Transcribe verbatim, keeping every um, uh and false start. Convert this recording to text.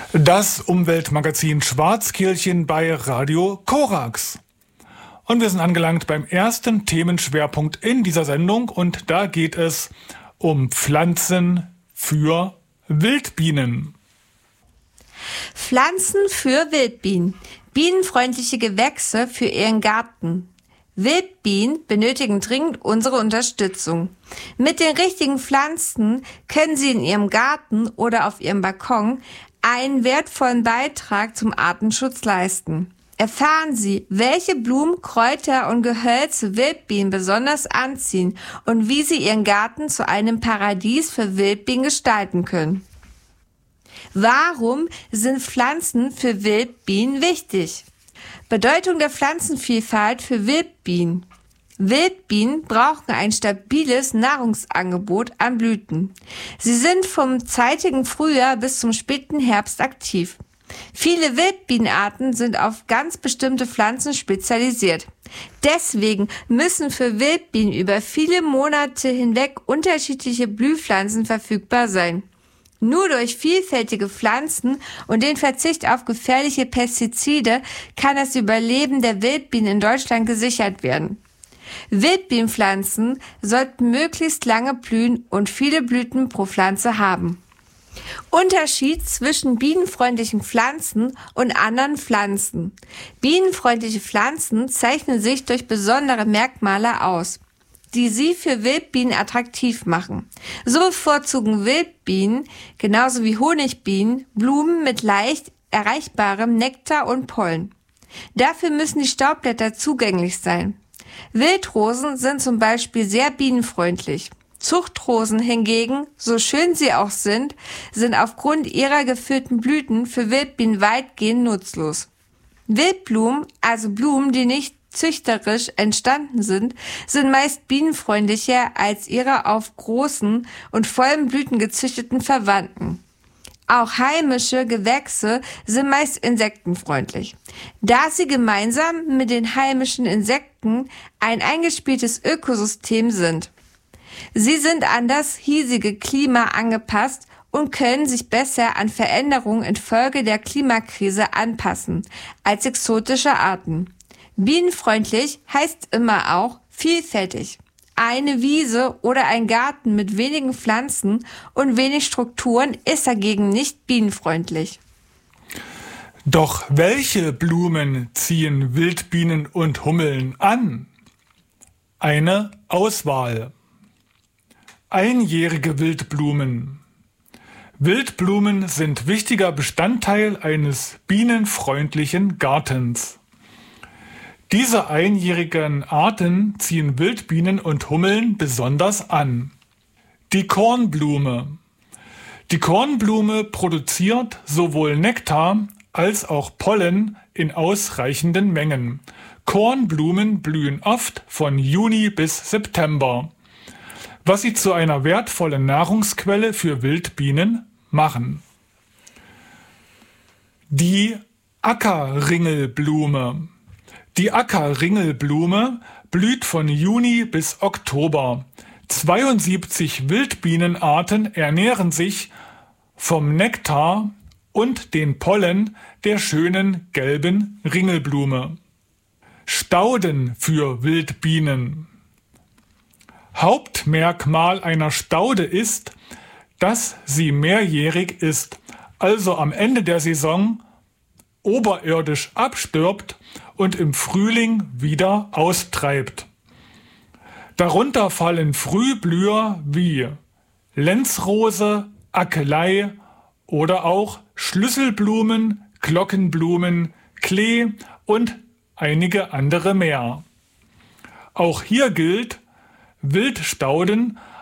Das Umweltmagazin Schwarzkehlchen bei Radio Korax. Und wir sind angelangt beim ersten Themenschwerpunkt in dieser Sendung und da geht es um Pflanzen für Wildbienen. Pflanzen für Wildbienen. Bienenfreundliche Gewächse für Ihren Garten. Wildbienen benötigen dringend unsere Unterstützung. Mit den richtigen Pflanzen können Sie in Ihrem Garten oder auf Ihrem Balkon einen wertvollen Beitrag zum Artenschutz leisten. Erfahren Sie, welche Blumen, Kräuter und Gehölze Wildbienen besonders anziehen und wie Sie Ihren Garten zu einem Paradies für Wildbienen gestalten können. Warum sind Pflanzen für Wildbienen wichtig? Bedeutung der Pflanzenvielfalt für Wildbienen. Wildbienen brauchen ein stabiles Nahrungsangebot an Blüten. Sie sind vom zeitigen Frühjahr bis zum späten Herbst aktiv. Viele Wildbienenarten sind auf ganz bestimmte Pflanzen spezialisiert. Deswegen müssen für Wildbienen über viele Monate hinweg unterschiedliche Blühpflanzen verfügbar sein. Nur durch vielfältige Pflanzen und den Verzicht auf gefährliche Pestizide kann das Überleben der Wildbienen in Deutschland gesichert werden. Wildbienenpflanzen sollten möglichst lange blühen und viele Blüten pro Pflanze haben. Unterschied zwischen bienenfreundlichen Pflanzen und anderen Pflanzen. Bienenfreundliche Pflanzen zeichnen sich durch besondere Merkmale aus, die sie für Wildbienen attraktiv machen. So bevorzugen Wildbienen, genauso wie Honigbienen, Blumen mit leicht erreichbarem Nektar und Pollen. Dafür müssen die Staubblätter zugänglich sein. Wildrosen sind zum Beispiel sehr bienenfreundlich. Zuchtrosen hingegen, so schön sie auch sind, sind aufgrund ihrer gefüllten Blüten für Wildbienen weitgehend nutzlos. Wildblumen, also Blumen, die nicht züchterisch entstanden sind, sind meist bienenfreundlicher als ihre auf großen und vollen Blüten gezüchteten Verwandten. Auch heimische Gewächse sind meist insektenfreundlich, da sie gemeinsam mit den heimischen Insekten ein eingespieltes Ökosystem sind. Sie sind an das hiesige Klima angepasst und können sich besser an Veränderungen infolge der Klimakrise anpassen als exotische Arten. Bienenfreundlich heißt immer auch vielfältig. Eine Wiese oder ein Garten mit wenigen Pflanzen und wenig Strukturen ist dagegen nicht bienenfreundlich. Doch welche Blumen ziehen Wildbienen und Hummeln an? Eine Auswahl. Einjährige Wildblumen. Wildblumen sind wichtiger Bestandteil eines bienenfreundlichen Gartens. Diese einjährigen Arten ziehen Wildbienen und Hummeln besonders an. Die Kornblume. Die Kornblume produziert sowohl Nektar als auch Pollen in ausreichenden Mengen. Kornblumen blühen oft von Juni bis September, was sie zu einer wertvollen Nahrungsquelle für Wildbienen machen. Die Ackerringelblume. Die Ackerringelblume blüht von Juni bis Oktober. zweiundsiebzig Wildbienenarten ernähren sich vom Nektar und den Pollen der schönen gelben Ringelblume. Stauden für Wildbienen. Hauptmerkmal einer Staude ist, dass sie mehrjährig ist, also am Ende der Saison oberirdisch abstirbt und im Frühling wieder austreibt. Darunter fallen Frühblüher wie Lenzrose, Akelei oder auch Schlüsselblumen, Glockenblumen, Klee und einige andere mehr. Auch hier gilt, Wildstauden